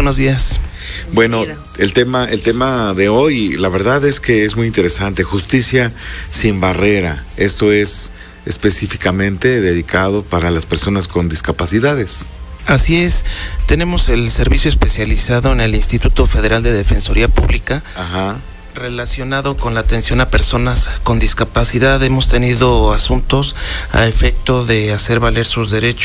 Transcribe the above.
buenos días. Bueno, el tema de hoy, la verdad es que es muy interesante. Justicia sin barrera. Esto es específicamente dedicado para las personas con discapacidades. Así es, tenemos el servicio especializado en el Instituto Federal de Defensoría Pública. Ajá. Relacionado con la atención a personas con discapacidad. Hemos tenido asuntos a efecto de hacer valer sus derechos